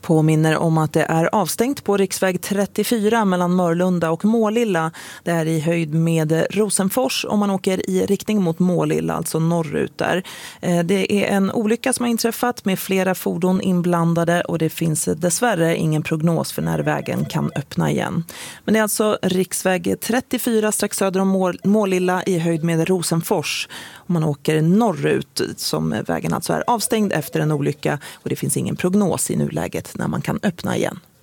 Påminner om att det är avstängt på riksväg 34 mellan Mörlunda och Målilla. Det är i höjd med Rosenfors om man åker i riktning mot Målilla, alltså norrut där. Det är en olycka som har inträffat med flera fordon inblandade och det finns dessvärre ingen prognos för när vägen kan öppna igen. Men det är alltså riksväg 34 strax söder om Målilla i höjd med Rosenfors. Om man åker norrut som vägen alltså är avstängd efter en olycka och det finns ingen prognos i nuläget när man kan öppna igen.